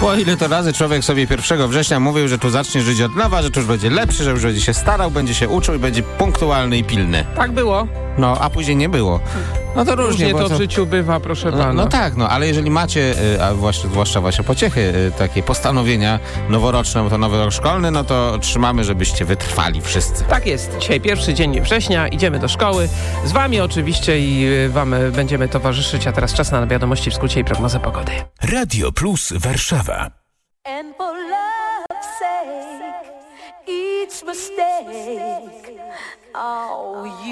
Bo ile to razy człowiek sobie 1 września mówił, że tu zacznie żyć od nowa, że tu już będzie lepszy, że już będzie się starał, będzie się uczył i będzie punktualny i pilny. Tak było. No, a później nie było. No to różnie. Różnie to w życiu bywa, proszę pana. No tak, no, ale jeżeli macie, a zwłaszcza właśnie pociechy, takie postanowienia noworoczne, bo to nowy rok szkolny, no to trzymamy, żebyście wytrwali wszyscy. Tak jest. Dzisiaj 1 dzień września, idziemy do szkoły. Z wami oczywiście i wam będziemy towarzyszyć, a teraz czas na wiadomości w skrócie i prognozę pogody. Radio Plus Warszawa. And for love's sake, each mistake, oh, you